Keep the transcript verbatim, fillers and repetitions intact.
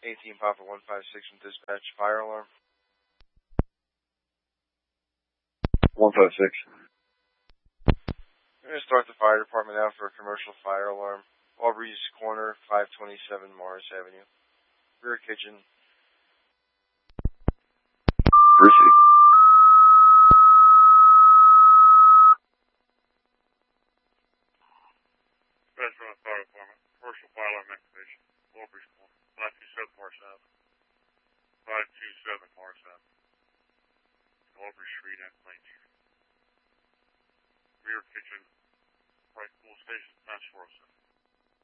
eighteen Papa one five six from dispatch, fire alarm. one five six. I'm going to start the fire department out for a commercial fire alarm. Aubrey's Corner, five twenty-seven Morris Avenue. Rear kitchen. Received. Special Fire Department, commercial fire alarm activation. Aubrey's Corner, five two seven Morris Avenue. five two seven Morris Avenue. Aubrey Street and Plain Street. Rear kitchen, right pool station, match four oh seven.